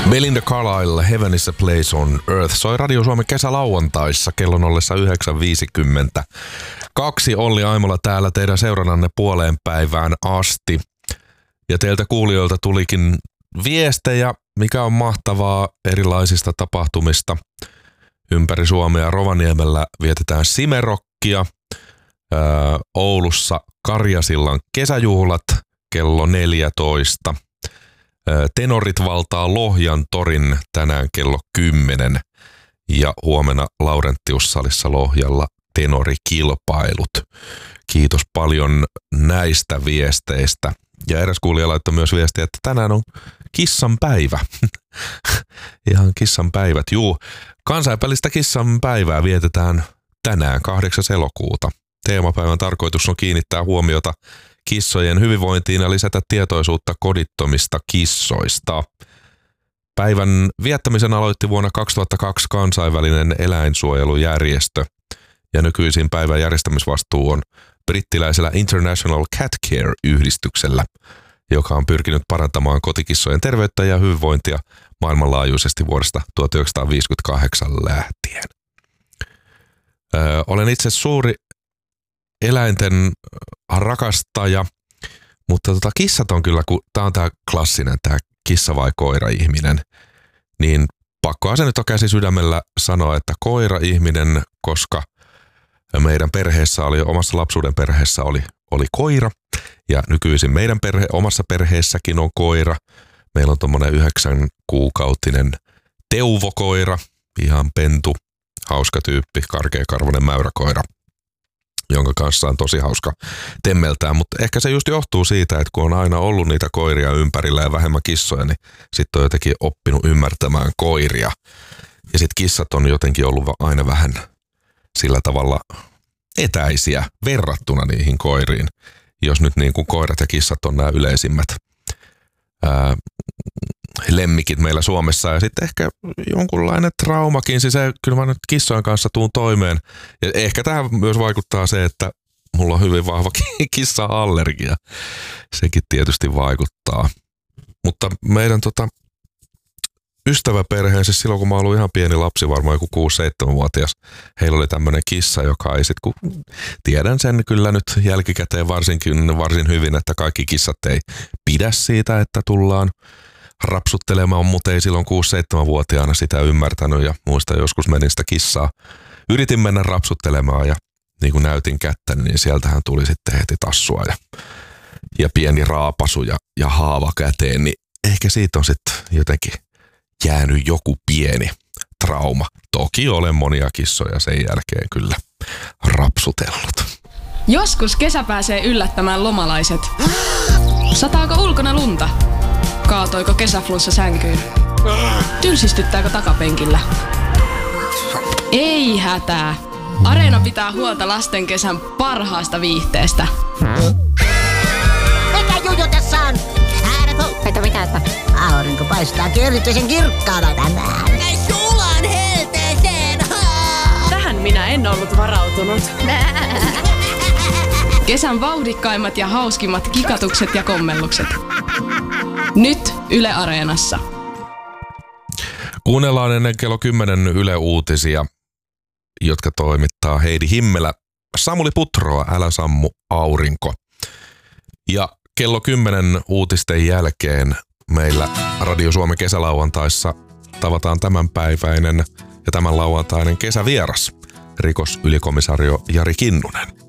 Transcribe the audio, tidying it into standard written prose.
Belinda Carlisle, Heaven is a Place on Earth, soi Radio Suomen kesälauantaissa kellon ollessa 9.50. Olli Aimola täällä teidän seurannanne puoleen päivään asti. Ja teiltä kuulijoilta tulikin viestejä, mikä on mahtavaa erilaisista tapahtumista ympäri Suomea. Rovaniemellä vietetään Simerokkia, Oulussa Karjasillan kesäjuhlat kello 14. Tenorit valtaa Lohjan torin tänään kello 10 ja huomenna Laurentiussalissa Lohjalla tenorikilpailut. Kiitos paljon näistä viesteistä. Ja eräs kuulija laittoi myös viestiä, että tänään on kissan päivä. Ihan kissan päivät. Juu, kansainvälistä kissan päivää vietetään tänään 8. elokuuta. Teemapäivän tarkoitus on kiinnittää huomiota kissojen hyvinvointiin ja lisätä tietoisuutta kodittomista kissoista. Päivän viettämisen aloitti vuonna 2002 kansainvälinen eläinsuojelujärjestö ja nykyisin päivän järjestämisvastuu on brittiläisellä International Cat Care-yhdistyksellä, joka on pyrkinyt parantamaan kotikissojen terveyttä ja hyvinvointia maailmanlaajuisesti vuodesta 1958 lähtien. Olen itse suuri eläinten rakastaja, mutta kissat on kyllä, kun tämä on tämä klassinen, tämä kissa vai koira-ihminen, niin pakkoa se nyt on käsi sydämellä sanoa, että koira-ihminen, koska meidän perheessä oli, omassa lapsuuden perheessä oli koira, ja nykyisin meidän omassa perheessäkin on koira. Meillä on tommonen 9-kuukautinen teuvokoira, ihan pentu, hauska tyyppi, karkeakarvoinen mäyräkoira, jonka kanssa on tosi hauska temmeltää, mutta ehkä se just johtuu siitä, että kun on aina ollut niitä koiria ympärillä ja vähemmän kissoja, niin sitten on jotenkin oppinut ymmärtämään koiria. Ja sitten kissat on jotenkin ollut aina vähän sillä tavalla etäisiä verrattuna niihin koiriin, jos nyt niin kuin koirat ja kissat on nämä yleisimmät lemmikit meillä Suomessa. Ja sitten ehkä jonkunlainen traumakin, siis kyllä mä nyt kissojen kanssa tuun toimeen. Ja ehkä tähän myös vaikuttaa se, että mulla on hyvin vahva kissa-allergia. Sekin tietysti vaikuttaa. Mutta meidän ystäväperheen, siis silloin kun mä olin ihan pieni lapsi, varmaan joku 6-7-vuotias, heillä oli tämmöinen kissa, joka ei sit, kun tiedän sen kyllä nyt jälkikäteen varsin hyvin, että kaikki kissat ei pidä siitä, että tullaan rapsuttelemaan, mutta ei silloin 6-7-vuotiaana sitä ymmärtänyt ja muistan joskus menin sitä kissaa. Yritin mennä rapsuttelemaan ja niin kuin näytin kättä, niin sieltähän tuli sitten heti tassua ja pieni raapasu ja haava käteen, niin ehkä siitä on sitten jotenkin jäänyt joku pieni trauma. Toki olen monia kissoja sen jälkeen kyllä rapsutellut. Joskus kesä pääsee yllättämään lomalaiset. Sataako ulkona lunta? Kaatoiko kesäflunssa sänkyyn? Tylsistyttääkö takapenkillä? Ei hätää. Areena pitää huolta lasten kesän parhaasta viihteestä. Mikä juju tässä on? Mitä että aurinko paistaa erityisen kirkkaana tänään. Sulan helteeseen! Tähän minä en ollut varautunut. Kesän vauhdikkaimmat ja hauskimmat kikatukset ja kommellukset. Nyt Yle Areenassa. Kuunnellaan ennen kello 10 Yle Uutisia, jotka toimittaa Heidi Himmelä. Samuli Putroa, Älä sammu aurinko. Ja kello 10 uutisten jälkeen meillä Radio Suomen kesälauantaissa tavataan tämänpäiväinen ja tämän lauantainen kesävieras, rikosylikomissaario Jari Kinnunen.